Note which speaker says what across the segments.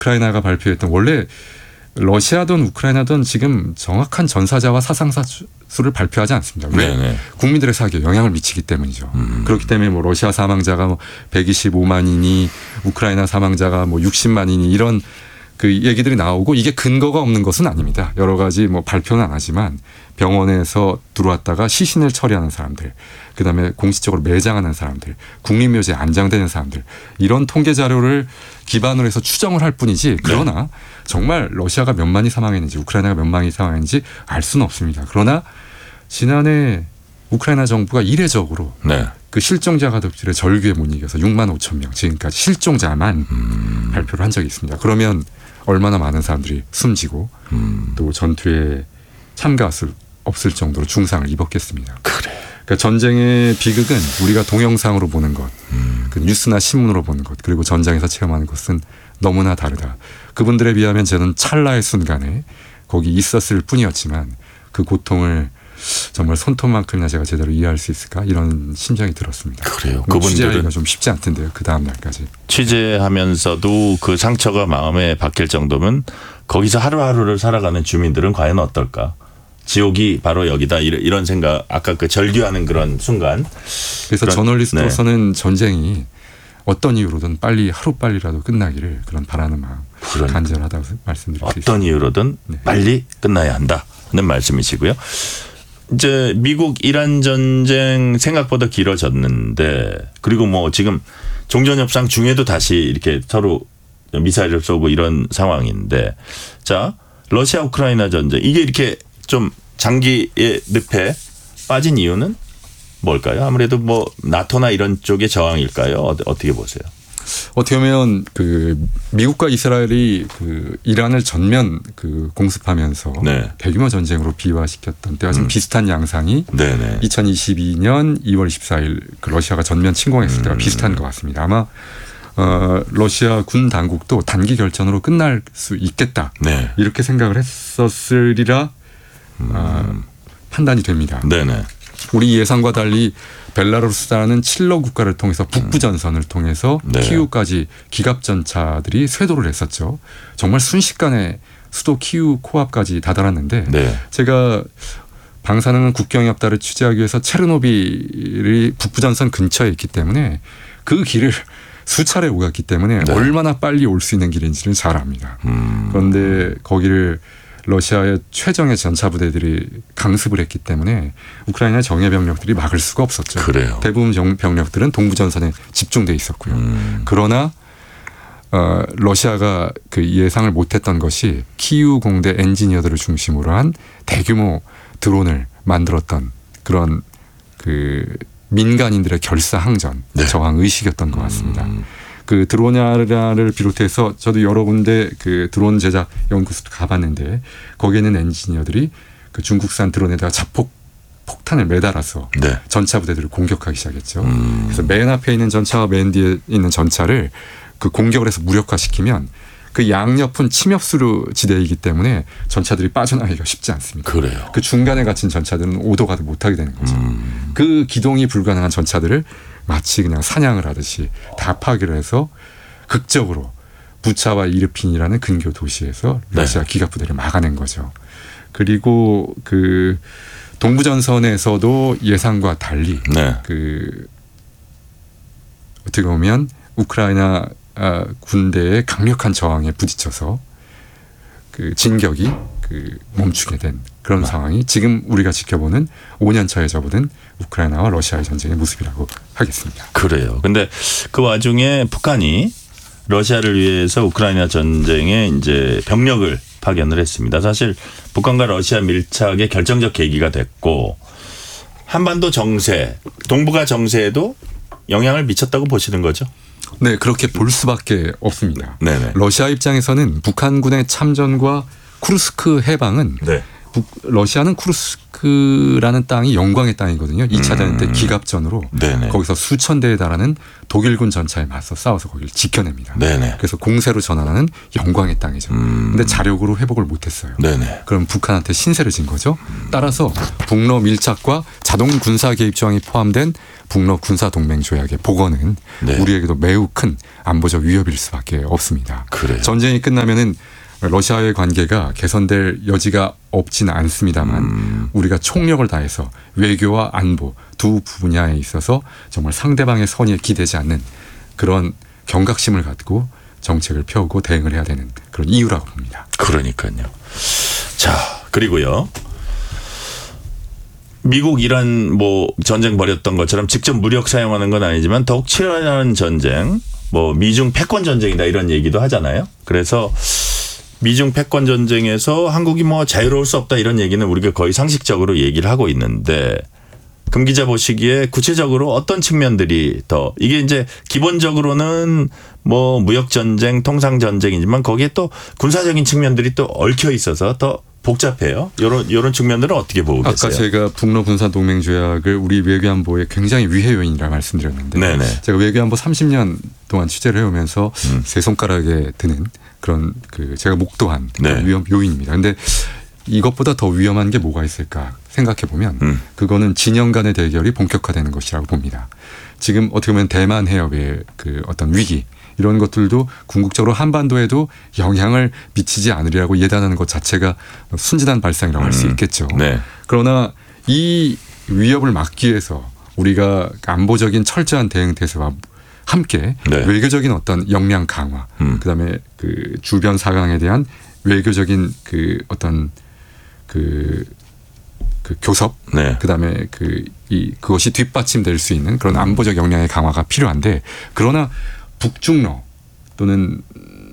Speaker 1: 우크라이나가 발표했던 원래 러시아든 우크라이나든 지금 정확한 전사자와 사상자 수를 발표하지 않습니다. 왜?
Speaker 2: 네네.
Speaker 1: 국민들의 사기에 영향을 미치기 때문이죠. 그렇기 때문에 뭐 러시아 사망자가 뭐 125만이니 우크라이나 사망자가 뭐 60만이니 이런 그 얘기들이 나오고 이게 근거가 없는 것은 아닙니다. 여러 가지 뭐 발표는 안 하지만 병원에서 들어왔다가 시신을 처리하는 사람들, 그다음에 공식적으로 매장하는 사람들, 국립묘지에 안장되는 사람들 이런 통계 자료를 기반으로 해서 추정을 할 뿐이지 그러나 정말 러시아가 몇 만이 사망했는지 우크라이나가 몇 만이 사망했는지 알 수는 없습니다. 지난해 우크라이나 정부가 이례적으로 그 실종자가족들의 절규에 못 이겨서 6만 5천 명 지금까지 실종자만 발표를 한 적이 있습니다. 그러면 얼마나 많은 사람들이 숨지고 또 전투에 참가할 수 없을 정도로 중상을 입었겠습니다. 그러니까 전쟁의 비극은 우리가 동영상으로 보는 것, 그 뉴스나 신문으로 보는 것, 그리고 전장에서 체험하는 것은 너무나 다르다. 그분들에 비하면 저는 찰나의 순간에 거기 있었을 뿐이었지만 그 고통을 정말 손톱만큼이나 제가 제대로 이해할 수 있을까 이런 심정이 들었습니다.
Speaker 2: 그래요.
Speaker 1: 취재하기가 좀 쉽지 않던데요. 그 다음 날까지.
Speaker 2: 취재하면서도 그 상처가 마음에 박힐 정도면 거기서 하루하루를 살아가는 주민들은 과연 어떨까? 지옥이 바로 여기다 이런 생각 아까 그 절규하는 그런 순간.
Speaker 1: 그래서 저널리스트로서는 전쟁이 어떤 이유로든 빨리 하루빨리라도 끝나기를 그런 바라는 마음 간절하다고 말씀드리고 있습니다.
Speaker 2: 어떤 이유로든 빨리 끝나야 한다는 말씀이시고요. 이제 미국 이란 전쟁 생각보다 길어졌는데 그리고 뭐 지금 종전협상 중에도 다시 이렇게 서로 미사일을 쏘고 이런 상황인데 자 러시아 우크라이나 전쟁 이게 이렇게 좀 장기의 늪에 빠진 이유는 뭘까요? 아무래도 뭐 나토나 이런 쪽의 저항일까요? 어떻게 보세요?
Speaker 1: 어떻게 보면 그 미국과 이스라엘이 그 이란을 전면 그 공습하면서 대규모 전쟁으로 비화시켰던 때와 좀 비슷한 양상이 2022년 2월 24일 그 러시아가 전면 침공했을 때와 비슷한 것 같습니다. 아마 러시아 군 당국도 단기 결전으로 끝날 수 있겠다 이렇게 생각을 했었으리라 판단이 됩니다. 우리 예상과 달리 벨라루스라는 칠러 국가를 통해서 북부 전선을 통해서 키우까지 기갑 전차들이 쇄도를 했었죠. 정말 순식간에 수도 키우 코앞까지 다다랐는데 제가 방사능 국경이 없다를 취재하기 위해서 체르노빌이 북부 전선 근처에 있기 때문에 그 길을 수차례 오갔기 때문에 얼마나 빨리 올 수 있는 길인지는 잘 압니다. 그런데 거기를 러시아의 최정예 전차 부대들이 강습을 했기 때문에 우크라이나 정예 병력들이 막을 수가 없었죠. 대부분 병력들은 동부 전선에 집중돼 있었고요. 그러나 러시아가 그 예상을 못했던 것이 키우 공대 엔지니어들을 중심으로 한 대규모 드론을 만들었던 그런 그 민간인들의 결사항전, 저항 의식이었던 것 같습니다. 그 드론야를 비롯해서 저도 여러 군데 그 드론 제작 연구소도 가봤는데 거기에는 엔지니어들이 그 중국산 드론에다가 폭탄을 매달아서 전차 부대들을 공격하기 시작했죠. 그래서 맨 앞에 있는 전차와 맨 뒤에 있는 전차를 그 공격을 해서 무력화시키면 그 양옆은 침엽수로 지대이기 때문에 전차들이 빠져나가기가 쉽지 않습니다. 그 중간에 갇힌 전차들은 오도가도 못하게 되는 거죠. 그 기동이 불가능한 전차들을 마치 그냥 사냥을 하듯이 다 파괴를 해서 극적으로 부차와 이르핀이라는 근교 도시에서 러시아 기갑부대를 막아낸 거죠. 그리고 그 동부전선에서도 예상과 달리 그 어떻게 보면 우크라이나 군대의 강력한 저항에 부딪혀서 그 진격이 그 멈추게 된 그런 상황이 지금 우리가 지켜보는 5년 차에 접어든 우크라이나와 러시아의 전쟁의 모습이라고 하겠습니다.
Speaker 2: 근데 그 와중에 북한이 러시아를 위해서 우크라이나 전쟁에 이제 병력을 파견을 했습니다. 사실 북한과 러시아 밀착의 결정적 계기가 됐고 한반도 정세, 동북아 정세에도 영향을 미쳤다고 보시는 거죠?
Speaker 1: 네, 그렇게 볼 수밖에 없습니다. 러시아 입장에서는 북한군의 참전과 쿠르스크 해방은 러시아는 쿠르스크라는 땅이 영광의 땅이거든요. 2차 대전 때 기갑전으로
Speaker 2: 네네.
Speaker 1: 거기서 수천 대에 달하는 독일군 전차에 맞서 싸워서 거기를 지켜냅니다.
Speaker 2: 네네.
Speaker 1: 그래서 공세로 전환하는 영광의 땅이죠. 근데 자력으로 회복을 못했어요.
Speaker 2: 네네.
Speaker 1: 그럼 북한한테 신세를 진 거죠. 따라서 북러 밀착과 자동 군사 개입 조항이 포함된 북러 군사 동맹 조약의 복원은
Speaker 2: 네.
Speaker 1: 우리에게도 매우 큰 안보적 위협일 수밖에 없습니다.
Speaker 2: 그래요.
Speaker 1: 전쟁이 끝나면은 러시아와의 관계가 개선될 여지가 없지는 않습니다만 우리가 총력을 다해서 외교와 안보 두 분야에 있어서 정말 상대방의 선의에 기대지 않는 그런 경각심을 갖고 정책을 펴고 대응을 해야 되는 그런 이유라고 봅니다.
Speaker 2: 그러니까요. 자, 그리고요. 미국 이란 뭐 전쟁 벌였던 것처럼 직접 무력 사용하는 건 아니지만 더욱 치열한 전쟁, 뭐 미중 패권 전쟁이다 이런 얘기도 하잖아요. 그래서 미중 패권 전쟁에서 한국이 뭐 자유로울 수 없다 이런 얘기는 우리가 거의 상식적으로 얘기를 하고 있는데 금 기자 보시기에 구체적으로 어떤 측면들이 더 이게 이제 기본적으로는 뭐 무역 전쟁, 통상 전쟁이지만 거기에 또 군사적인 측면들이 또 얽혀 있어서 더 복잡해요. 이런 측면들은 어떻게 보고 계세요?
Speaker 1: 아까 제가 북러 군사 동맹 조약을 우리 외교안보의 굉장히 위해 요인이라 말씀드렸는데
Speaker 2: 네네.
Speaker 1: 제가 외교안보 30년 동안 취재를 해오면서 세 손가락에 드는 그런 제가 목도한
Speaker 2: 네.
Speaker 1: 위험 요인입니다. 그런데 이것보다 더 위험한 게 뭐가 있을까 생각해 보면 그거는 진영 간의 대결이 본격화되는 것이라고 봅니다. 지금 어떻게 보면 대만 해협의 어떤 위기 이런 것들도 궁극적으로 한반도에도 영향을 미치지 않으리라고 예단하는 것 자체가 순진한 발상이라고 할 수 있겠죠.
Speaker 2: 네.
Speaker 1: 그러나 이 위협을 막기 위해서 우리가 안보적인 철저한 대응 태세와 함께
Speaker 2: 네.
Speaker 1: 외교적인 어떤 역량 강화, 그다음에 주변 사강에 대한 외교적인 어떤 교섭,
Speaker 2: 네.
Speaker 1: 그다음에 그것이 뒷받침될 수 있는 그런 안보적 역량의 강화가 필요한데 그러나 북중러 또는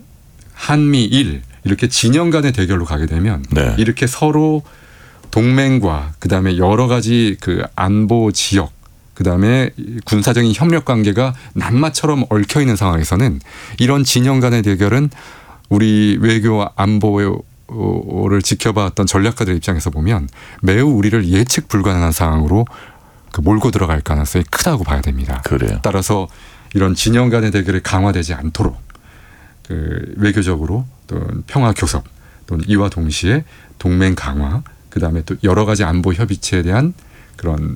Speaker 1: 한미일 이렇게 진영 간의 대결로 가게 되면
Speaker 2: 네.
Speaker 1: 이렇게 서로 동맹과 그다음에 여러 가지 안보 지역 그다음에 군사적인 협력 관계가 낱마처럼 얽혀 있는 상황에서는 이런 진영 간의 대결은 우리 외교 안보를 지켜봤던 전략가들 입장에서 보면 매우 우리를 예측 불가능한 상황으로 몰고 들어갈 가능성이 크다고 봐야 됩니다.
Speaker 2: 그래요.
Speaker 1: 따라서 이런 진영 간의 대결이 강화되지 않도록 외교적으로 또는 평화 교섭 또는 이와 동시에 동맹 강화 그다음에 또 여러 가지 안보 협의체에 대한 그런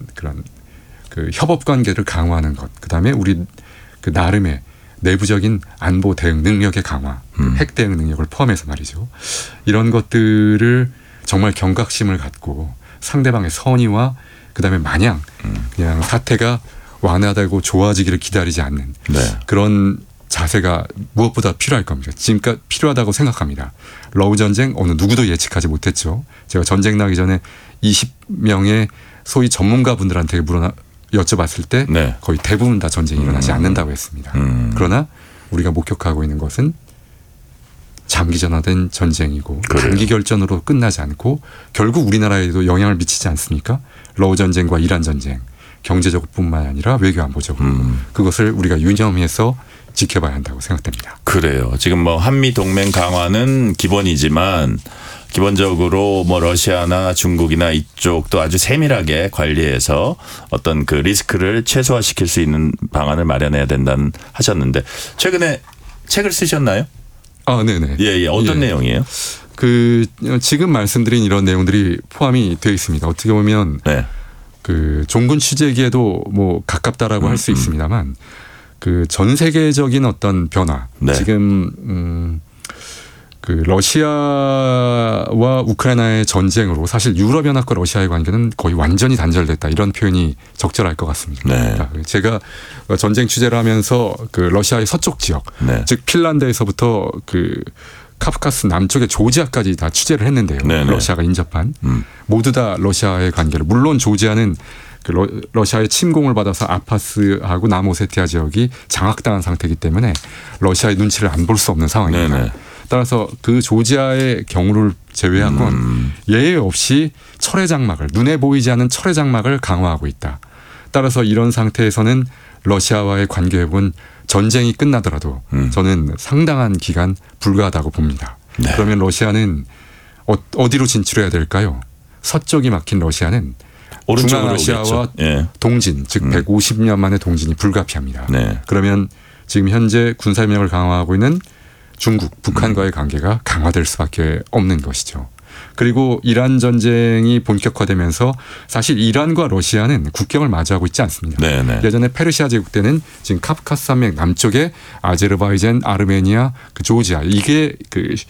Speaker 1: 협업 관계를 강화하는 것 그다음에 우리 나름의 내부적인 안보 대응 능력의 강화 핵 대응 능력을 포함해서 말이죠. 이런 것들을 정말 경각심을 갖고 상대방의 선의와 그다음에 마냥 그냥 사태가 완화되고 좋아지기를 기다리지 않는
Speaker 2: 네.
Speaker 1: 그런 자세가 무엇보다 필요할 겁니다. 지금까지 필요하다고 생각합니다. 러우 전쟁 어느 누구도 예측하지 못했죠. 제가 전쟁 나기 전에 20명의 소위 전문가분들한테 여쭤봤을 때
Speaker 2: 네.
Speaker 1: 거의 대부분 다 전쟁이 일어나지 않는다고 했습니다. 그러나 우리가 목격하고 있는 것은 장기전화된 전쟁이고
Speaker 2: 그래요.
Speaker 1: 단기 결전으로 끝나지 않고 결국 우리나라에도 영향을 미치지 않습니까? 러우 전쟁과 이란 전쟁. 경제적뿐만 아니라 외교 안보적으로 그것을 우리가 유념해서 지켜봐야 한다고 생각됩니다.
Speaker 2: 그래요. 지금 뭐 한미 동맹 강화는 기본이지만 기본적으로 뭐 러시아나 중국이나 이쪽도 아주 세밀하게 관리해서 어떤 리스크를 최소화시킬 수 있는 방안을 마련해야 된다는 하셨는데 최근에 책을 쓰셨나요?
Speaker 1: 아, 네네.
Speaker 2: 예. 어떤 내용이에요?
Speaker 1: 지금 말씀드린 이런 내용들이 포함이 되어 있습니다. 어떻게 보면
Speaker 2: 네.
Speaker 1: 종군 취재기에도 뭐 가깝다라고 할 수 있습니다만 전 세계적인 어떤 변화
Speaker 2: 네.
Speaker 1: 지금 러시아와 우크라이나의 전쟁으로 사실 유럽연합과 러시아의 관계는 거의 완전히 단절됐다 이런 표현이 적절할 것 같습니다.
Speaker 2: 네.
Speaker 1: 제가 전쟁 취재를 하면서 러시아의 서쪽 지역
Speaker 2: 네.
Speaker 1: 즉 핀란드에서부터 카프카스 남쪽의 조지아까지 다 취재를 했는데요.
Speaker 2: 네네.
Speaker 1: 러시아가 인접한 모두 다 러시아의 관계를 물론 조지아는 러시아의 침공을 받아서 아파스하고 남오세티아 지역이 장악당한 상태이기 때문에 러시아의 눈치를 안 볼 수 없는 상황입니다.
Speaker 2: 네네.
Speaker 1: 따라서 조지아의 경우를 제외하곤 예외 없이 철의 장막을 눈에 보이지 않는 철의 장막을 강화하고 있다. 따라서 이런 상태에서는 러시아와의 관계 회복은 전쟁이 끝나더라도 저는 상당한 기간 불가하다고 봅니다.
Speaker 2: 네.
Speaker 1: 그러면 러시아는 어디로 진출해야 될까요? 서쪽이 막힌 러시아는
Speaker 2: 오른쪽으로
Speaker 1: 중앙아시아와
Speaker 2: 오겠죠. 예.
Speaker 1: 동진, 즉 150년 만의 동진이 불가피합니다.
Speaker 2: 네.
Speaker 1: 그러면 지금 현재 군사협력을 강화하고 있는 중국, 북한과의 관계가 강화될 수밖에 없는 것이죠. 그리고 이란 전쟁이 본격화되면서 사실 이란과 러시아는 국경을 마주하고 있지 않습니다.
Speaker 2: 네네.
Speaker 1: 예전에 페르시아 제국 때는 지금 카프카스 산맥 남쪽에 아제르바이잔, 아르메니아, 그 조지아 이게 그